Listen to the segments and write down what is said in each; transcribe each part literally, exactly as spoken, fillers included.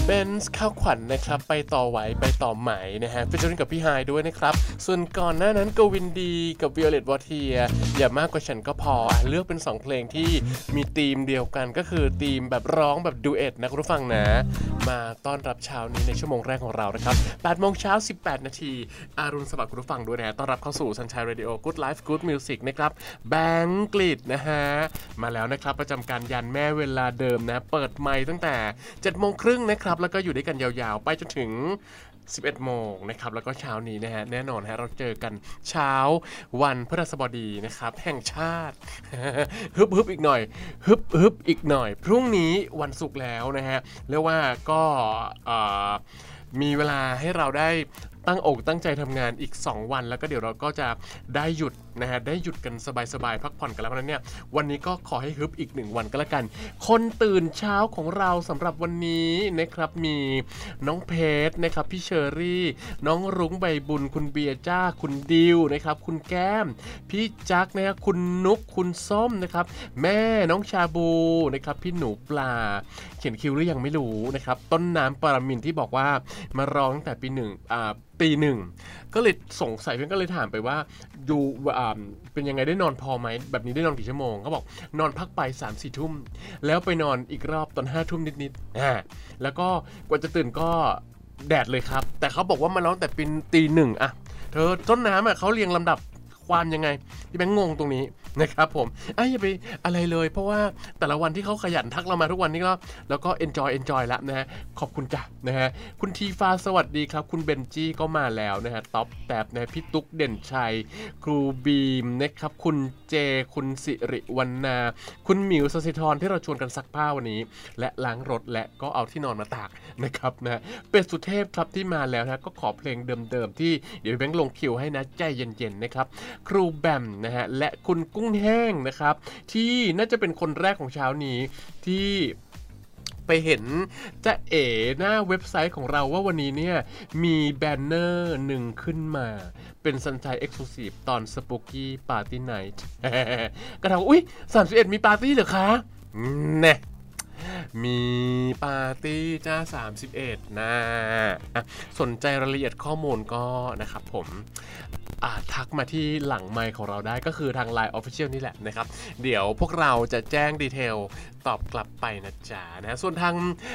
เบนซ์ข้าวขวัญ นะครับไปต่อไหวไปต่อไหมนะฮะฟิชเชอร์กับพี่ไฮด้วยนะครับส่วนก่อนหน้านั้นกวินดีกับวิโอเลตวอเทียอย่ามากกว่าฉันก็พอเลือกเป็นสองเพลงที่มีธีมเดียวกันก็คือธีมแบบร้องแบบดูเอทนะคุณผู้ฟังนะมาต้อนรับเช้านี้ในชั่วโมงแรกของเรานะครับแปดโมงเช้าสิบแปดนาทีอารุณสวัสดิ์คุณผู้ฟังด้วยนะฮะต้อนรับเข้าสู่ Sunshine Radio Good Life Good Music นะครับแบงก์กฤษนะฮะมาแล้วนะครับประจำการยันแม่เวลาเดิมนะเปิดไมค์ตั้งแต่เจ็ดโมงครึ่งนะครับแล้วก็อยู่ด้วยกันยาวๆไปจนถึงสิบเอ็ดโมงนะครับแล้วก็เช้านี้นะฮะแน่นอนฮะเราเจอกันเช้าวันพฤหัสบดีนะครับแห่งชาติ ฮึบฮึบอีกหน่อยฮึบฮึบอีกหน่อยพรุ่งนี้วันศุกร์แล้วนะฮะเรียกว่าก็มีเวลาให้เราได้ตั้งอกตั้งใจทำงานอีกสองวันแล้วก็เดี๋ยวเราก็จะได้หยุดนะฮะได้หยุดกันสบายๆพักผ่อนกันแล้วเพราะนั้นเนี่ยวันนี้ก็ขอให้ฮึบอีกหนึ่งวันก็แล้วกันคนตื่นเช้าของเราสำหรับวันนี้นะครับมีน้องเพชรนะครับพี่เชอรี่น้องรุ้งใบบุญคุณเบียร์จ้าคุณดิวนะครับคุณแก้มพี่จักนะครับคุณนุกคุณส้มนะครับแม่น้องชาบูนะครับพี่หนูปลาเขียนคิวหรือยังไม่รู้นะครับต้นน้ำปรมินทร์ที่บอกว่ามาร้องตั้งแต่ปีหนึ่งอ่าตีหนึ่งก็เลยสงสัยเพื่อนก็เลยถามไปว่าดูอ่าเป็นยังไงได้นอนพอไหมแบบนี้ได้นอนกี่ชั่วโมงเขาบอกนอนพักไป สามสี่ ทุ่มแล้วไปนอนอีกรอบตอนห้าทุ่มนิดๆอ่าแล้วก็กว่าจะตื่นก็แดดเลยครับแต่เขาบอกว่ามาร้องแต่ปีตีหนึ่งอะเธอต้นน้ำอะเขาเรียงลำดับความยังไงที่แบงค์งงตรงนี้นะครับผมอ่ะอย่าไปอะไรเลยเพราะว่าแต่ละวันที่เขาขยันทักเรามาทุกวันนี้ก็แล้วก็ enjoy enjoy ละนะฮะขอบคุณจ้ะนะฮะคุณทีฟ้าสวัสดีครับคุณเบนจี้ก็มาแล้วนะฮะท็อปแท็บนะพี่ตุ๊กเด่นชัยครูบีมนะครับคุณเจคุณสิริวรรณาคุณหมิวสศิธรที่เราชวนกันซักผ้าวันนี้และล้างรถและก็เอาที่นอนมาตากนะครับนะเป็ดสุเทพครับที่มาแล้วนะก็ขอเพลงเดิมๆที่เดี๋ยวแบงค์ลงคิวให้นะใจเย็นๆนะครับครูแบมนะฮะและคุณกุ้งแห้งนะครับที่น่าจะเป็นคนแรกของเช้านี้ที่ไปเห็นจะเอ๋หน้าเว็บไซต์ของเราว่าวันนี้เนี่ยมีแบนเนอร์หนึ่งขึ้นมาเป็นซันชัยเอ็กซ์คลูซีฟตอนสปูกี้ปาร์ตี้ไนท์ก็ถามว่าอุ๊ยสามสิบเอ็ดมีปาร์ตี้เหรอคะแน่มีปาร์ตี้จ้าสามสิบเอ็ดนะสนใจรายละเอียดข้อมูลก็นะครับผมทักมาที่หลังไมค์ของเราได้ก็คือทาง ไลน์ Official นี่แหละนะครับเดี๋ยวพวกเราจะแจ้งดีเทลตอบกลับไปนะจ๊ะนะส่วนทาง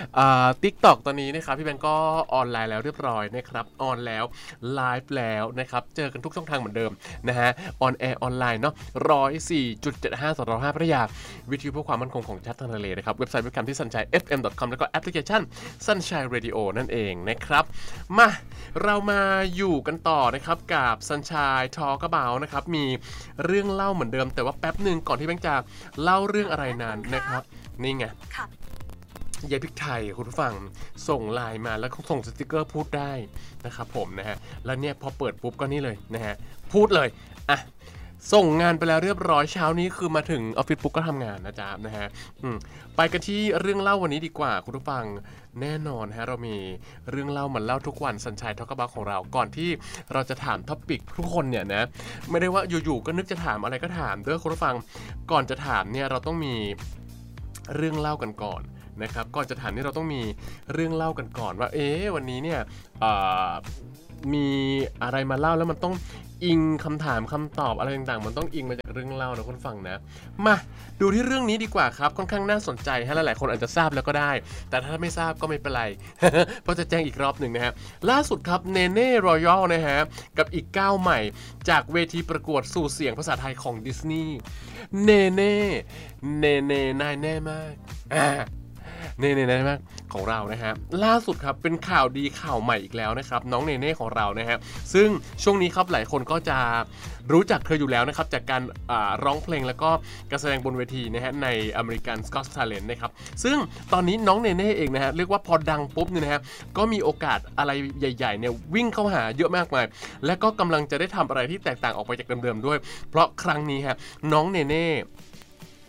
TikTok ตอนนี้นะครับพี่แบงก์ก็ออนไลน์แล้วเรียบร้อยนะครับออนแล้วไลฟ์แล้วนะครับเจอกันทุกช่องทางเหมือนเดิมนะฮะออนแอร์ออนไลน์เนาะ หนึ่งร้อยสี่จุดเจ็ดห้า สองห้าพัทยาวิทยุเพื่อความมั่นคงของชาติทางทะเลนะครับเว็บไซต์เว็บแคมที่ ซันชัยเอฟเอ็ม ดอท คอม แล้วก็แอปพลิเคชัน Sunshine Radio นั่นเองนะครับมาเรามาอยู่กันต่อนะครับกับ Sunshine Talk About นะครับมีเรื่องเล่าเหมือนเดิมแต่ว่าแป๊บหนึ่งก่อนที่แบงค์จะเล่าเรื่องอะไรนั้นนะครับนี่ไงยายพริกไทยคุณผู้ฟังส่งไลน์มาแล้วส่งสติกเกอร์พูดได้นะครับผมนะฮะแล้วเนี่ยพอเปิดปุ๊บก็นี่เลยนะฮะพูดเลยอ่ะส่งงานไปแล้วเรียบร้อยเช้านี้คือมาถึงออฟฟิศปุ๊บก็ทำงานนะจ๊ะนะฮะไปกันที่เรื่องเล่าวันนี้ดีกว่าคุณผู้ฟังแน่นอนฮะเรามีเรื่องเล่าเหมือนเล่าทุกวันสัญชัยทอล์กบัคของเราก่อนที่เราจะถามท็อปิกทุกคนเนี่ยนะไม่ได้ว่าอยู่ๆก็นึกจะถามอะไรก็ถามเด้อคุณผู้ฟังก่อนจะถามเนี่ยเราต้องมีเรื่องเล่ากันก่อนนะครับก่อนจะถามนี่เราต้องมีเรื่องเล่ากันก่อนว่าเอ๊ะวันนี้เนี่ยมีอะไรมาเล่าแล้วมันต้องอิงคำถามคำตอบอะไรต่างๆมันต้องอิงมาจากเรื่องเล่านะคุณฟังนะมาดูที่เรื่องนี้ดีกว่าครับค่อนข้างน่าสนใจฮะหลายๆคนอาจจะทราบแล้วก็ได้แต่ถ้าไม่ทราบก็ไม่เป็นไร เพราะจะแจ้งอีกรอบหนึ่งนะฮะล่าสุดครับเนเน่รอยัลนะฮะกับอีกก้าวใหม่จากเวทีประกวดสู่เสียงภาษาไทยของดิสนีย์เนเน่เนเน่นายแน่มากอ่าเนเน่นะของเรานะฮะล่าสุดครับเป็นข่าวดีข่าวใหม่อีกแล้วนะครับน้องเนเน่ของเรานะฮะซึ่งช่วงนี้ครับหลายคนก็จะรู้จักเธออยู่แล้วนะครับจากการร้องเพลงแล้วก็การแสดงบนเวทีนะฮะใน American Got Talent นะครับซึ่งตอนนี้น้องเนเน่เองนะฮะเรียกว่าพอดังปุ๊บเนี่ยนะฮะก็มีโอกาสอะไรใหญ่ๆเนี่ยวิ่งเข้าหาเยอะมากมายและก็กำลังจะได้ทำอะไรที่แตกต่างออกไปจากเดิมๆด้วยเพราะครั้งนี้ฮะน้องเนเน่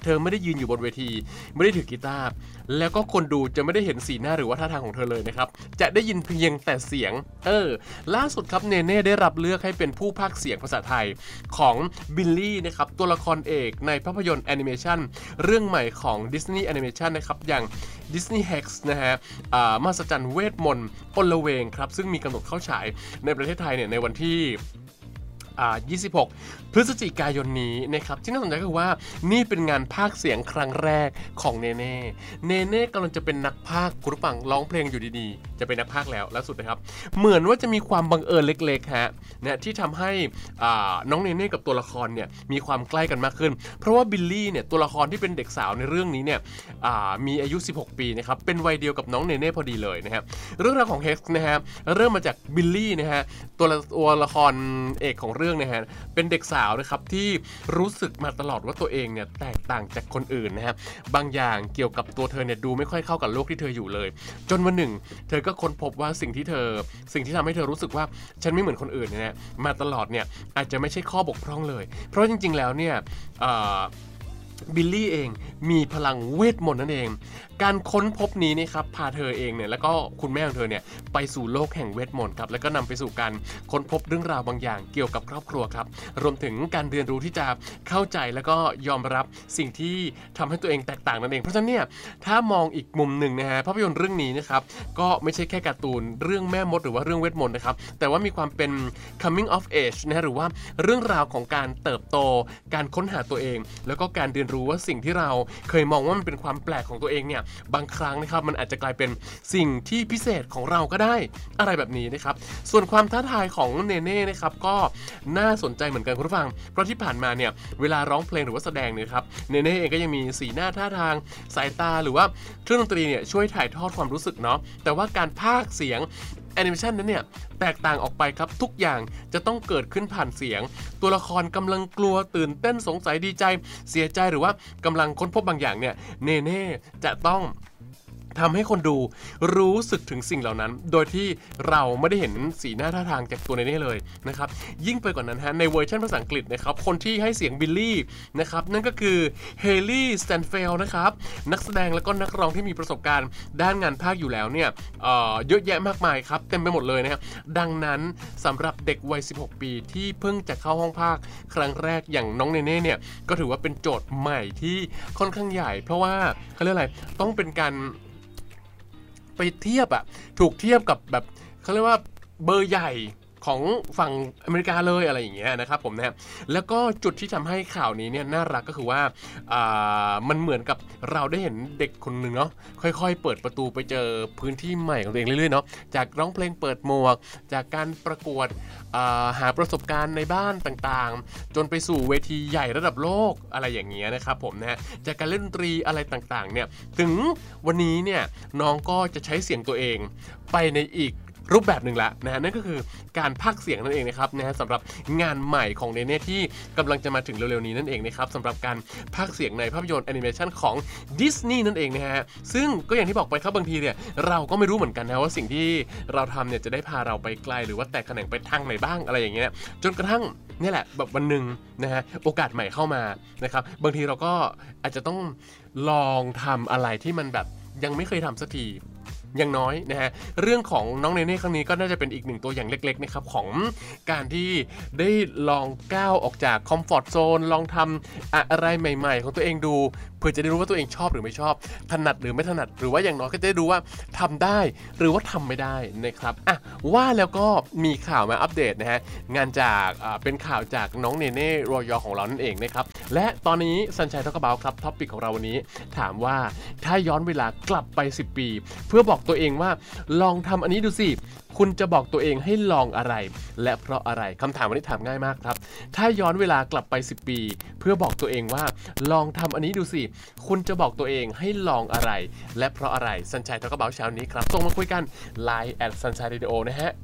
เธอไม่ได้ยืนอยู่บนเวทีไม่ได้ถือกีตาร์แล้วก็คนดูจะไม่ได้เห็นสีหน้าหรือว่าท่าทางของเธอเลยนะครับจะได้ยินเพียงแต่เสียงเออล่าสุดครับเนเน่ได้รับเลือกให้เป็นผู้พากย์เสียงภาษาไทยของบิลลี่นะครับตัวละครเอกในภาพยนตร์แอนิเมชันเรื่องใหม่ของ Disney Animation นะครับอย่าง Disney Hex นะฮะมหัศจรรย์เวทมนต์อลเวงครับซึ่งมีกำหนดเข้าฉายในประเทศไทยเนี่ยในวันที่ยี่สิบหกพฤศจิกายนนี้นะครับที่น่าสนใจก็คือว่านี่เป็นงานพากย์เสียงครั้งแรกของเนเน่เนเน่กำลังจะเป็นนักพากย์คุณผู้ฟังร้องเพลงอยู่ดีๆจะเป็นนักพากย์แล้วล่าสุดนะครับเหมือนว่าจะมีความบังเอิญเล็กๆฮะนะที่ทำให้น้องเนเน่กับตัวละครเนี่ยมีความใกล้กันมากขึ้นเพราะว่าบิลลี่เนี่ยตัวละครที่เป็นเด็กสาวในเรื่องนี้เนี่ยมีอายุสิบหกปีนะครับเป็นวัยเดียวกับน้องเนเน่พอดีเลยนะครับเรื่องราวของเฮกซ์นะฮะเริ่มมาจากบิลลี่นะฮะตัวตัวละครเอกของเรื่องนะฮะเป็นเด็กสาวนะครับที่รู้สึกมาตลอดว่าตัวเองเนี่ยแตกต่างจากคนอื่นนะฮะบางอย่างเกี่ยวกับตัวเธอเนี่ยดูไม่ค่อยเข้ากับโลกที่เธออยู่เลยจนวันหนึ่งเธอก็ค้นพบว่าสิ่งที่เธอสิ่งที่ทำให้เธอรู้สึกว่าฉันไม่เหมือนคนอื่นเนี่ยมาตลอดเนี่ยอาจจะไม่ใช่ข้อบกพร่องเลยเพราะจริงๆแล้วเนี่ยบิลลี่เองมีพลังเวทมนต์นั่นเองการค้นพบนี้นะครับพาเธอเองเนี่ยแล้วก็คุณแม่ของเธอเนี่ยไปสู่โลกแห่งเวทมนต์ครับแล้วก็นำไปสู่การค้นพบเรื่องราวบางอย่างเกี่ยวกับครอบครัวครับรวมถึงการเรียนรู้ที่จะเข้าใจแล้วก็ยอมรับสิ่งที่ทำให้ตัวเองแตกต่างนั่นเองเพราะฉะนั้นเนี่ยถ้ามองอีกมุมหนึ่งนะฮะภาพยนตร์เรื่องนี้นะครับก็ไม่ใช่แค่การ์ตูนเรื่องแม่มดหรือว่าเรื่องเวทมนต์นะครับแต่ว่ามีความเป็น coming of age นะหรือว่าเรื่องราวของการเติบโตการค้นหาตัวเองแล้วก็การเรียนรู้ว่าสิ่งที่เราเคยมองว่ามันเป็นความแปลกของตัวเองเนี่ยบางครั้งนะครับมันอาจจะกลายเป็นสิ่งที่พิเศษของเราก็ได้อะไรแบบนี้นะครับส่วนความท้าทายของเนเน่นะครับก็น่าสนใจเหมือนกันคุณผู้ฟังเพราะที่ผ่านมาเนี่ยเวลาร้องเพลงหรือว่าแสดงเนี่ยครับเนเน่เองก็ยังมีสีหน้าท่าทางสายตาหรือว่าเครื่องดนตรีเนี่ยช่วยถ่ายทอดความรู้สึกเนาะแต่ว่าการพากย์เสียงแอนิเมชันนั้นเนี่ยแตกต่างออกไปครับทุกอย่างจะต้องเกิดขึ้นผ่านเสียงตัวละครกำลังกลัวตื่นเต้นสงสัยดีใจเสียใจหรือว่ากำลังค้นพบบางอย่างเนี่ยเนเน่จะต้องทำให้คนดูรู้สึกถึงสิ่งเหล่านั้นโดยที่เราไม่ได้เห็นสีหน้าท่าทางจากตัวเนเน่เลยนะครับยิ่งไปกว่านั้นฮะในเวอร์ชันภาษาอังกฤษนะครับคนที่ให้เสียงบิลลี่นะครับนั่นก็คือเฮลี่สแตนเฟลนะครับนักแสดงและก็นักร้องที่มีประสบการณ์ด้านงานพากย์อยู่แล้วเนี่ย เอ่อ เยอะแยะมากมายครับเต็มไปหมดเลยนะครับดังนั้นสำหรับเด็กวัยสิบหกปีที่เพิ่งจะเข้าห้องพากย์ครั้งแรกอย่างน้องเนเน่เนี่ยก็ถือว่าเป็นโจทย์ใหม่ที่ค่อนข้างใหญ่เพราะว่าเขาเรียกอะไรต้องเป็นการไปเทียบอะถูกเทียบกับแบบเขาเรียกว่าเบอร์ใหญ่ของฝั่งอเมริกาเลยอะไรอย่างเงี้ยนะครับผมนะแล้วก็จุดที่ทำให้ข่าวนี้เนี่ยน่ารักก็คือว่ามันเหมือนกับเราได้เห็นเด็กคนหนึ่งเนาะค่อยๆเปิดประตูไปเจอพื้นที่ใหม่ของตัวเองเรื่อยๆเนาะจากร้องเพลงเปิดหมวกจากการประกวดหาประสบการณ์ในบ้านต่างๆจนไปสู่เวทีใหญ่ระดับโลกอะไรอย่างเงี้ยนะครับผมนะจากการเล่นดนตรีอะไรต่างๆเนี่ยถึงวันนี้เนี่ยน้องก็จะใช้เสียงตัวเองไปในอีกรูปแบบหนึ่งละนะฮะนั่นก็คือการพากย์เสียงนั่นเองนะครับนะฮะสำหรับงานใหม่ของเนเน่ที่กำลังจะมาถึงเร็วๆนี้นั่นเองนะครับสำหรับการพากย์เสียงในภาพยนตร์แอนิเมชันของดิสนีย์นั่นเองนะฮะซึ่งก็อย่างที่บอกไปครับบางทีเนี่ยเราก็ไม่รู้เหมือนกันนะว่าสิ่งที่เราทำเนี่ยจะได้พาเราไปไกลหรือว่าแตกแขนงไปทางไหนบ้างอะไรอย่างเงี้ยจนกระทั่งนี่แหละแบบวันหนึ่งนะฮะโอกาสใหม่เข้ามานะครับบางทีเราก็อาจจะต้องลองทำอะไรที่มันแบบยังไม่เคยทำสักทีอย่างน้อยนะฮะเรื่องของน้องเนเน่ครั้งนี้ก็น่าจะเป็นอีกหนึ่งตัวอย่างเล็กๆนะครับของการที่ได้ลองก้าวออกจากคอมฟอร์ตโซนลองทำอะไรใหม่ๆของตัวเองดูเพื่อจะได้รู้ว่าตัวเองชอบหรือไม่ชอบถนัดหรือไม่ถนัดหรือว่าอย่างน้อยก็จะได้รู้ว่าทำได้หรือว่าทำไม่ได้นะครับอ่ะว่าแล้วก็มีข่าวมาอัปเดตนะฮะงานจากเป็นข่าวจากน้องเนเน่รอยอของเรานั่นเองนะครับและตอนนี้สัญชัยทอกเบาครับท็อปิกของเราวันนี้ถามว่าถ้าย้อนเวลากลับไปสิบปีเพื่อบอกตัวเองว่าลองทำอันนี้ดูสิคุณจะบอกตัวเองให้ลองอะไรและเพราะอะไรคำถามวันนี้ถามง่ายมากครับถ้าย้อนเวลากลับไปสิบปีเพื่อบอกตัวเองว่าลองทำอันนี้ดูสิคุณจะบอกตัวเองให้ลองอะไรและเพราะอะไรสัญชัยทอกเบาเช้านี้ครับส่งมาคุยกัน ไลน์ แอท สัญชัย เรดิโอ นะฮะ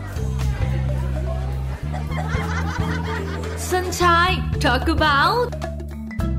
Sunshine Talk About